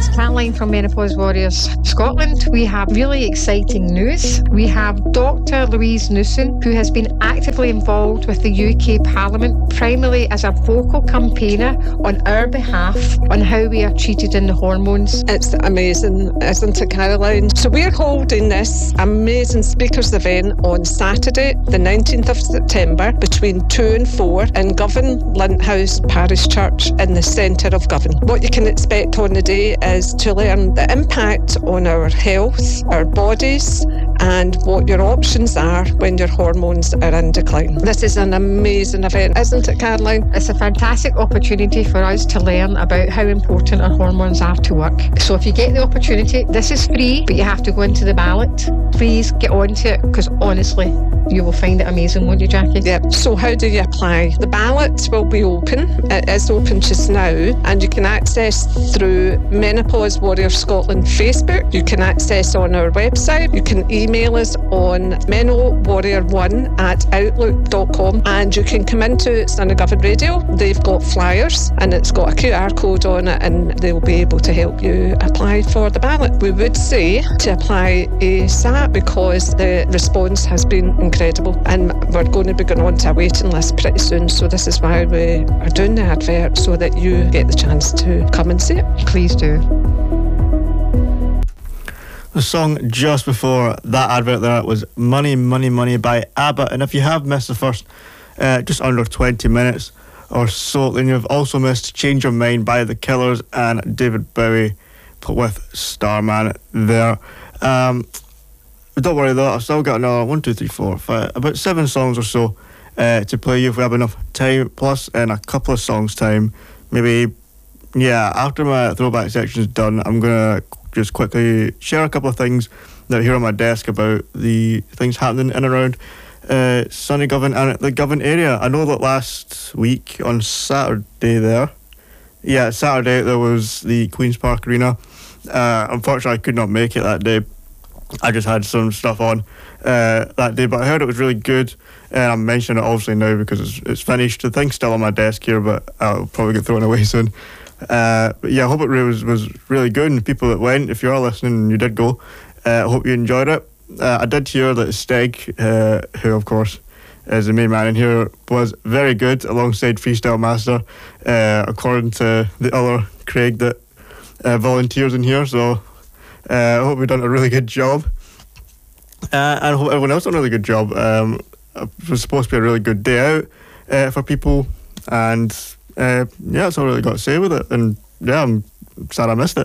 it's Caroline from Menopause Warriors Scotland. We have really exciting news. We have Dr. Louise Newson, who has been actively involved with the UK Parliament, primarily as a vocal campaigner on our behalf on how we are treated in the hormones. It's amazing, isn't it, Caroline? So we're holding this amazing speakers event on Saturday, the 19th of September, between 2 and 4 in Govan Linthouse Parish Church in the centre of Govan. What you can expect on the day is to learn the impact on our health, our bodies, and what your options are when your hormones are in decline. This is an amazing event, isn't it, Caroline? It's a fantastic opportunity for us to learn about how important our hormones are to work. So if you get the opportunity, this is free, but you have to go into the ballot. Please get onto it, because honestly, you will find it amazing, won't you, Jackie? Yep. So how do you apply? The ballot will be open. It is open just now, and you can access through Menopause Warriors Scotland Facebook. You can access on our website. You can email us on menowarrior1@outlook.com, and you can come into Sunny Govan Radio. They've got flyers, and it's got a QR code on it, and they'll be able to help you apply for the ballot. We would say to apply ASAP because the response has been incredible, and we're going to be going on to a waiting list pretty soon. So this is why we are doing the advert, so that you get the chance to come and see it. Please do. The song just before that advert there was Money, Money, Money by ABBA. And if you have missed the first just under 20 minutes or so, then you've also missed Change Your Mind by The Killers and David Bowie with Starman there. But don't worry though, I've still got another 1, 2, 3, 4, 5, about 7 songs or so to play you if we have enough time. Plus, in a couple of songs' time, maybe, after my throwback section is done, I'm going to just quickly share a couple of things that are here on my desk about the things happening in and around Sunny Govan and the Govan area. I know that last week on Saturday there was the Queen's Park Arena. Unfortunately, I could not make it that day. I just had some stuff on that day, but I heard it was really good, and I'm mentioning it obviously now because it's finished. The thing's still on my desk here, but I'll probably get thrown away soon. But yeah, I hope it was really good, and the people that went, if you are listening and you did go, I hope you enjoyed it. I did hear that Steg, who of course is the main man in here, was very good alongside Freestyle Master, according to the other Craig that volunteers in here, so I hope we've done a really good job, and I hope everyone else done a really good job. It was supposed to be a really good day out for people, and that's all I really got to say with it. And I'm sad I missed it.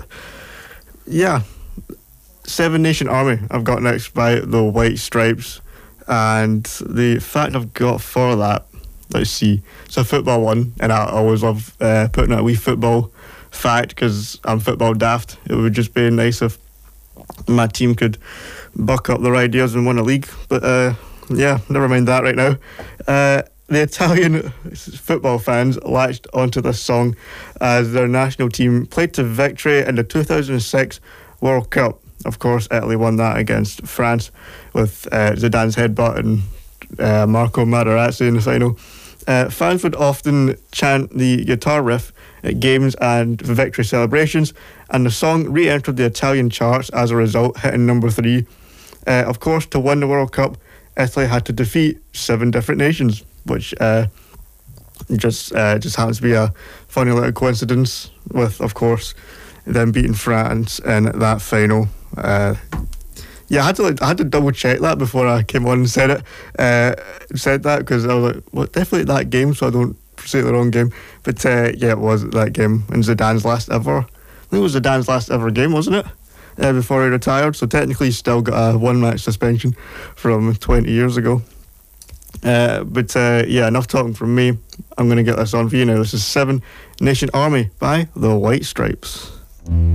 Seven Nation Army I've got next by the White Stripes, and the fact I've got for that, let's see, it's a football one, and I always love putting out a wee football fact because I'm football daft. It would just be nice if my team could buck up their ideas and win a league, but never mind that right now. The Italian football fans latched onto this song as their national team played to victory in the 2006 World Cup. Of course, Italy won that against France with Zidane's headbutt and Marco Materazzi in the final. Fans would often chant the guitar riff at games and victory celebrations, and the song re-entered the Italian charts as a result, hitting number 3. Of course, to win the World Cup, Italy had to defeat 7 different nations, which just happens to be a funny little coincidence with, of course, them beating France in that final. I had to double check that before I came on and said that, because I was like, well, definitely that game, so I don't say the wrong game. But it was that game, and Zidane's last ever. I think it was Zidane's last ever game, wasn't it? Before he retired, so technically he's still got a 1-match suspension from 20 years ago. Enough talking from me. I'm going to get this on for you now. This is Seven Nation Army by the White Stripes.